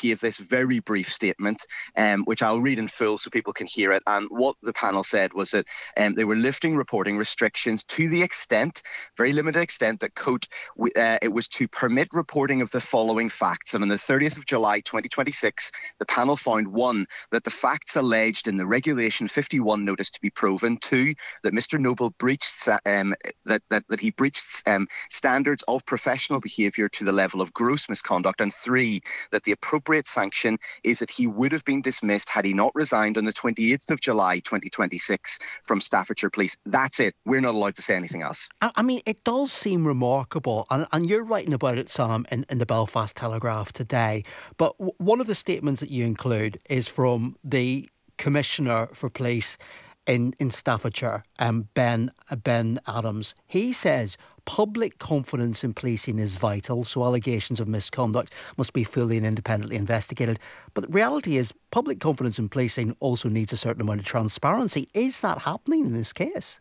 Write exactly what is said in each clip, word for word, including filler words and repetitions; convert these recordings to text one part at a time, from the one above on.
gave this very brief statement, um, which I'll read in full so people can hear it. And what the panel said was that um, they were lifting reporting restrictions to the extent, very limited extent, that, quote, uh, it was to permit reporting of the following facts. And on the thirtieth of July twenty twenty-six, the panel found, one, that the facts alleged in the Regulation fifty-one notice to be proven; two, that Mister Noble breached um, that, that that he breached um, standards of professional behaviour to the level of gross misconduct; and three, that the appropriate sanction is that he would have been dismissed had he not resigned on the twenty-eighth of July twenty twenty-six from Staffordshire Police. That's it. We're not allowed to say anything else. I, I mean, it does seem remarkable, and, and you're writing about it, Sam, in, in the Belfast Telegraph today, but w- one of the statements that you include is from the Commissioner for Police in, in Staffordshire, um, Ben, uh, Ben Adams. He says public confidence in policing is vital, so allegations of misconduct must be fully and independently investigated. But the reality is public confidence in policing also needs a certain amount of transparency. Is that happening in this case?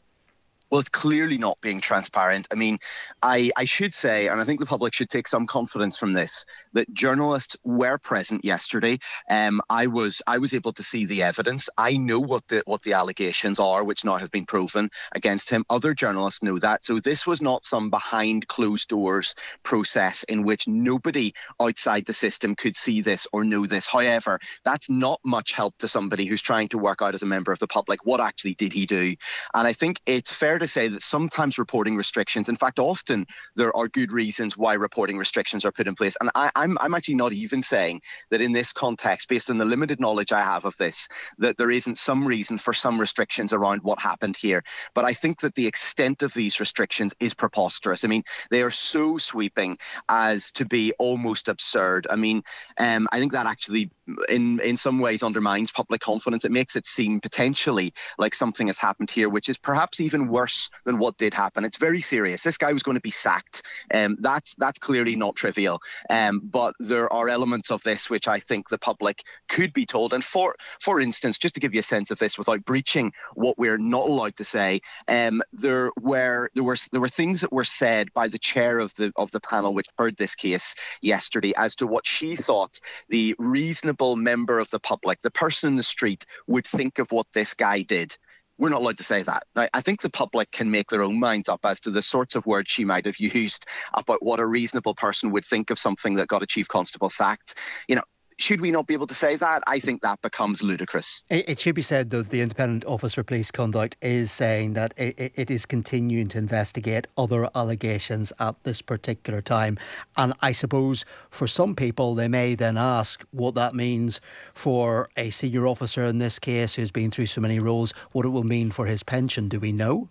Well, it's clearly not being transparent. I mean, I, I should say, and I think the public should take some confidence from this, that journalists were present yesterday. Um, I was I was able to see the evidence. I know what the what the allegations are, which now have been proven against him. Other journalists know that. So this was not some behind closed doors process in which nobody outside the system could see this or know this. However, that's not much help to somebody who's trying to work out as a member of the public what actually did he do. And I think it's fair to to say that sometimes reporting restrictions, in fact, often there are good reasons why reporting restrictions are put in place. And I, I'm, I'm actually not even saying that in this context, based on the limited knowledge I have of this, that there isn't some reason for some restrictions around what happened here. But I think that the extent of these restrictions is preposterous. I mean, they are so sweeping as to be almost absurd. I mean, um, I think that actually in in some ways undermines public confidence. It makes it seem potentially like something has happened here, which is perhaps even worse than what did happen. It's very serious. This guy was going to be sacked. Um, that's that's clearly not trivial. Um, but there are elements of this which I think the public could be told. And for for instance, just to give you a sense of this without breaching what we're not allowed to say, um, there were there were there were things that were said by the chair of the of the panel which heard this case yesterday as to what she thought the reasonable member of the public, the person in the street, would think of what this guy did. We're not allowed to say that. Now, I think the public can make their own minds up as to the sorts of words she might have used about what a reasonable person would think of something that got a chief constable sacked. You know, should we not be able to say that? I think that becomes ludicrous. It, it should be said, though, the Independent Office for Police Conduct is saying that it, it is continuing to investigate other allegations at this particular time. And I suppose for some people, they may then ask what that means for a senior officer in this case who's been through so many roles, what it will mean for his pension. Do we know?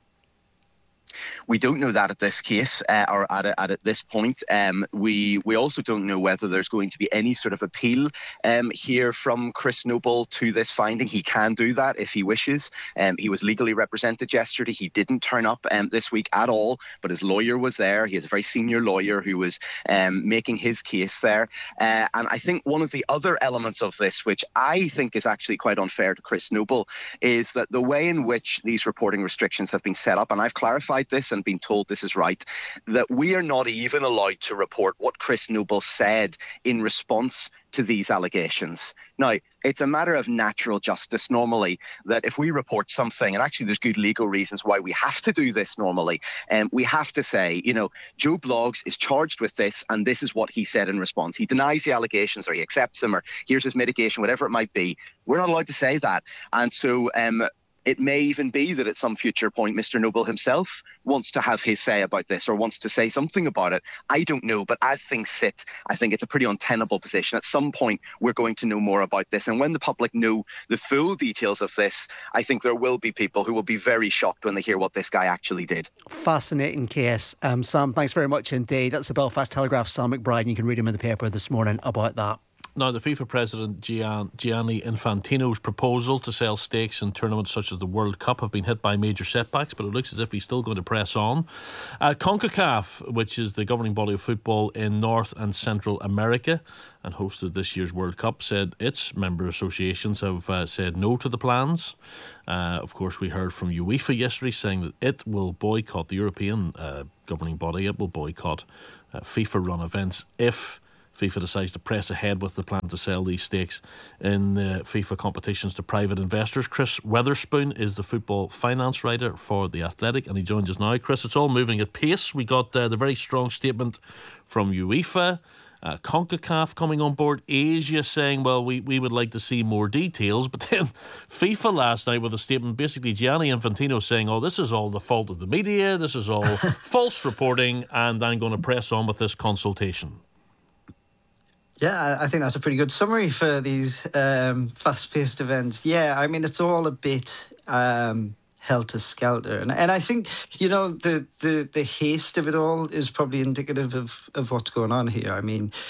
We don't know that at this case uh, or at, at at this point. Um, we we also don't know whether there's going to be any sort of appeal um, here from Chris Noble to this finding. He can do that if he wishes. Um, he was legally represented yesterday. He didn't turn up um, this week at all, but his lawyer was there. He has a very senior lawyer who was um, making his case there. Uh, and I think one of the other elements of this, which I think is actually quite unfair to Chris Noble, is that the way in which these reporting restrictions have been set up, and I've clarified this and been told this is right, that we are not even allowed to report what Chris Noble said in response to these allegations. Now, it's a matter of natural justice normally that if we report something, and actually there's good legal reasons why we have to do this normally, and um, we have to say, you know, Joe Bloggs is charged with this and this is what he said in response. He denies the allegations or he accepts them or here's his mitigation, whatever it might be. We're not allowed to say that. And so um, it may even be that at some future point, Mister Noble himself wants to have his say about this or wants to say something about it. I don't know. But as things sit, I think it's a pretty untenable position. At some point, we're going to know more about this. And when the public know the full details of this, I think there will be people who will be very shocked when they hear what this guy actually did. Fascinating case. Um, Sam, thanks very much indeed. That's the Belfast Telegraph, Sam McBride. You can read him in the paper this morning about that. Now, the FIFA president Gian, Gianni Infantino's proposal to sell stakes in tournaments such as the World Cup have been hit by major setbacks, but it looks as if he's still going to press on. Uh, CONCACAF, which is the governing body of football in North and Central America and hosted this year's World Cup, said its member associations have uh, said no to the plans. Uh, of course, we heard from UEFA yesterday saying that it will boycott the European uh, governing body. It will boycott uh, FIFA-run events if FIFA decides to press ahead with the plan to sell these stakes in the FIFA competitions to private investors. Chris Weatherspoon is the football finance writer for The Athletic, and he joins us now. Chris, it's all moving at pace. We got uh, the very strong statement from UEFA, uh, CONCACAF coming on board, Asia saying, well, we, we would like to see more details. But then FIFA last night with a statement, basically Gianni Infantino saying, oh, this is all the fault of the media, this is all false reporting, and I'm going to press on with this consultation. Yeah, I think that's a pretty good summary for these um, fast-paced events. Yeah, I mean, it's all a bit um, helter-skelter. And, and I think, you know, the, the, the haste of it all is probably indicative of, of what's going on here. I mean,